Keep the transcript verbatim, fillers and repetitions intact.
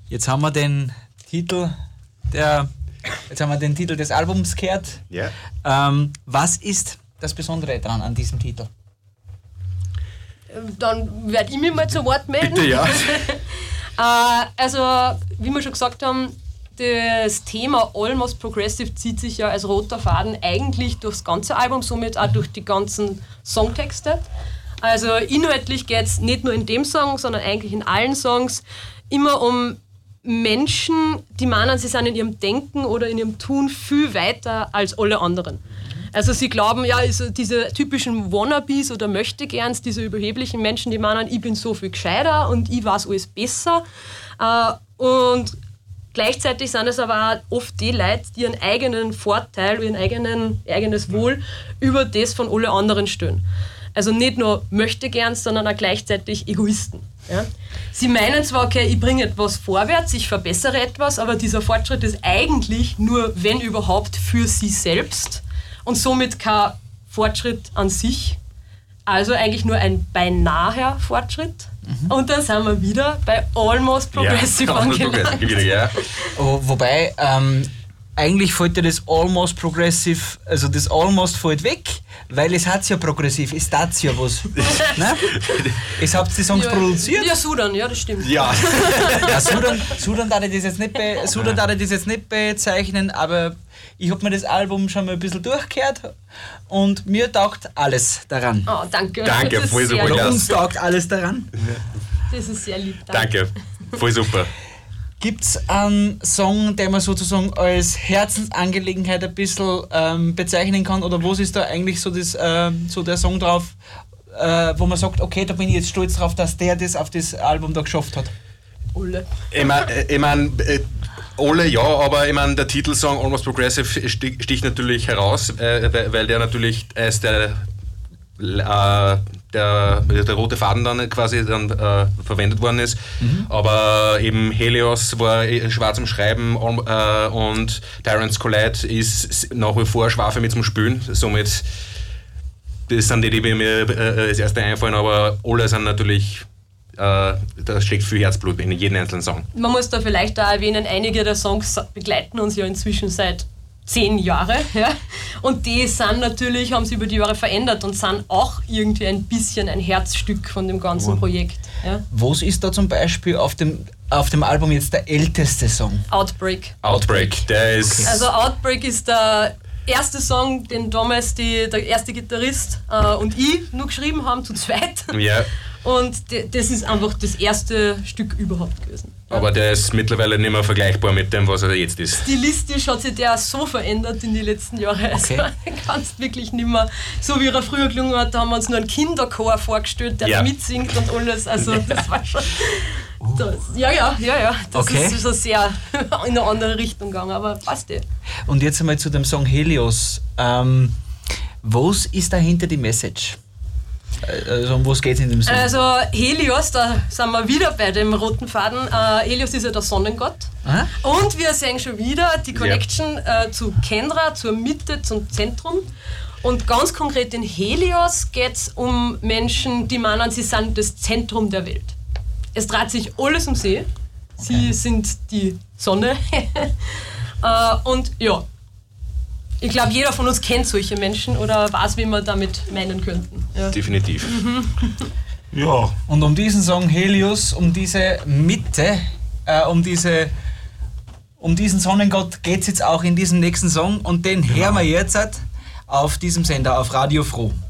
Jetzt haben wir den Titel der, jetzt haben wir den Titel des Albums gehört. Ja. Ähm, was ist das Besondere dran an diesem Titel? Dann werde ich mich mal zu Wort melden. Bitte, ja. äh, also, wie wir schon gesagt haben, das Thema Almost Progressive zieht sich ja als roter Faden eigentlich durchs ganze Album, somit auch durch die ganzen Songtexte. Also inhaltlich geht es nicht nur in dem Song, sondern eigentlich in allen Songs immer um Menschen, die meinen, sie sind in ihrem Denken oder in ihrem Tun viel weiter als alle anderen. Also sie glauben, ja, also diese typischen Wannabes oder Möchtegerns, diese überheblichen Menschen, die meinen, ich bin so viel gescheiter und ich weiß alles besser. Und gleichzeitig sind es aber auch oft die Leute, die ihren eigenen Vorteil, ihren eigenen, eigenes Wohl über das von allen anderen stellen. Also nicht nur Möchtegerns, sondern auch gleichzeitig Egoisten. Ja? Sie meinen zwar, okay, ich bringe etwas vorwärts, ich verbessere etwas, aber dieser Fortschritt ist eigentlich nur, wenn überhaupt, für sie selbst und somit kein Fortschritt an sich. Also eigentlich nur ein beinahe Fortschritt. Mhm. Und dann sind wir wieder bei Almost Progressive ja, angelangt. Wieder, ja. Oh, wobei, ähm, eigentlich fällt ja das Almost Progressive, also das Almost fällt weg, weil es hat ja progressiv, es tat ja was. Ne? Es habt die Songs ja, produziert. Ja, Sudan, ja, das stimmt. Ja. Ja, Sudan, Sudan darf ich das jetzt nicht, be, Sudan darf ich das jetzt nicht bezeichnen, aber ich habe mir das Album schon mal ein bisschen durchgehört und mir taugt alles daran. Oh, danke. Danke, das ist voll super. sehr Oder lieb. uns taugt alles daran. Das ist sehr lieb. Danke. Danke, voll super. Gibt es einen Song, den man sozusagen als Herzensangelegenheit ein bisschen ähm, bezeichnen kann? Oder was ist da eigentlich so, das, äh, so der Song drauf, äh, wo man sagt, okay, da bin ich jetzt stolz drauf, dass der das auf das Album da geschafft hat? Ole. Ich meine, ich mein, äh, alle ja, aber ich meine, der Titelsong Almost Progressive stich, sticht natürlich heraus, äh, weil der natürlich als der, äh, der, der rote Faden dann quasi dann äh, verwendet worden ist. Mhm. Aber eben Helios war schwer zum Schreiben äh, und Tyrants Collide ist nach wie vor schwer für mich zum Spielen. Somit, das sind die, die mir äh, als erste einfallen, aber alle sind natürlich, äh, da steckt viel Herzblut in jedem einzelnen Song. Man muss da vielleicht auch erwähnen, einige der Songs begleiten uns ja inzwischen seit zehn Jahre, ja. Und die sind natürlich, haben sich über die Jahre verändert und sind auch irgendwie ein bisschen ein Herzstück von dem ganzen wow. Projekt. Ja. Was ist da zum Beispiel auf dem, auf dem Album jetzt der älteste Song? Outbreak. Outbreak, der ist... Okay. Also Outbreak ist der erste Song, den damals die, der erste Gitarrist äh, und ich nur geschrieben haben, zu zweit. Ja. Und de, das ist einfach das erste Stück überhaupt gewesen. Aber der ist mittlerweile nicht mehr vergleichbar mit dem, was er jetzt ist. Stilistisch hat sich der so verändert in den letzten Jahren. Okay. Also kannst wirklich nicht mehr, so wie er früher gelungen hat, da haben wir uns nur einen Kinderchor vorgestellt, der ja. mitsingt und alles. Also das war schon... Das, ja, ja, ja, ja. Das okay. ist schon sehr in eine andere Richtung gegangen, aber passt eh. Und jetzt einmal zu dem Song Helios. Ähm, was ist dahinter die Message? Also um was geht es in dem Song? Also Helios, da sind wir wieder bei dem roten Faden. Äh, Helios ist ja der Sonnengott. Aha. Und wir sehen schon wieder die Connection ja. äh, zu Kendra, zur Mitte, zum Zentrum. Und ganz konkret in Helios geht es um Menschen, die meinen, sie sind das Zentrum der Welt. Es dreht sich alles um sie. Sie okay. sind die Sonne. äh, und ja, ich glaube, jeder von uns kennt solche Menschen oder weiß, wie wir damit meinen könnten. Ja. Definitiv. Mhm. Ja. Und um diesen Song Helios, um diese Mitte, äh, um diese, um diesen Sonnengott geht es jetzt auch in diesem nächsten Song und den genau. hören wir jetzt auf diesem Sender, auf Radio Froh.